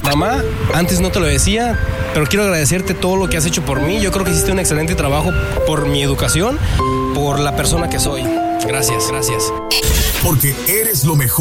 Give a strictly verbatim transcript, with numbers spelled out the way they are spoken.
Mamá, antes no te lo decía, pero quiero agradecerte todo lo que has hecho por mí. Yo creo que hiciste un excelente trabajo por mi educación, por la persona que soy. Gracias, gracias. Porque eres lo mejor.